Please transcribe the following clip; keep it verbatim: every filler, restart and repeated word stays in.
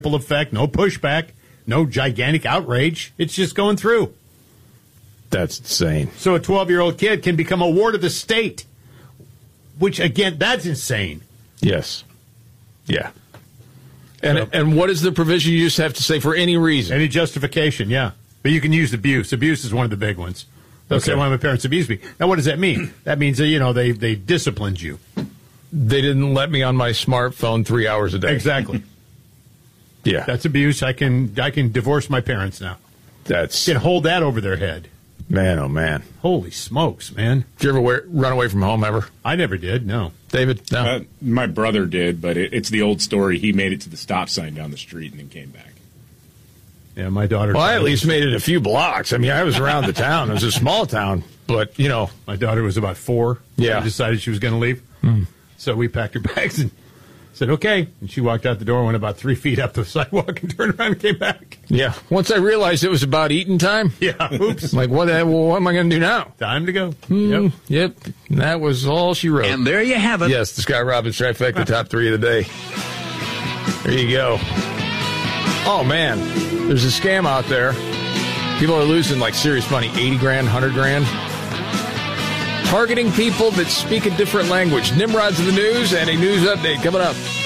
effect, no pushback, no gigantic outrage. It's just going through. That's insane. So a twelve-year-old kid can become a ward of the state, which, again, that's insane. Yes. Yeah. And so, and what is the provision? You just have to say for any reason. Any justification, yeah. But you can use abuse. Abuse is one of the big ones. They'll okay. say, well, my parents abused me. Now, what does that mean? That means, that, you know, they, they disciplined you. They didn't let me on my smartphone three hours a day. Exactly. Yeah. That's abuse. I can I can divorce my parents now. That's can hold that over their head. Man, oh, man. Holy smokes, man. Did you ever wear, run away from home ever? I never did, no. David? No. Uh, my brother did, but it, it's the old story. He made it to the stop sign down the street and then came back. Yeah, my daughter... Well, I at least made it a few blocks. I mean, I was around the town. It was a small town, but, you know. My daughter was about four. Yeah. She decided she was going to leave. Mm. So we packed her bags and said, okay. And she walked out the door, went about three feet up the sidewalk, and turned around and came back. Yeah. Once I realized it was about eating time. Yeah. Oops. I'm like, what, well, what am I going to do now? Time to go. Mm, yep. Yep. And that was all she wrote. And there you have it. Yes, the Scott Robbins Trifecta, top three of the day. There you go. Oh, man. There's a scam out there. People are losing, like, serious money, eighty grand, one hundred grand. Targeting people that speak a different language. Nimrod's in the news and a news update coming up.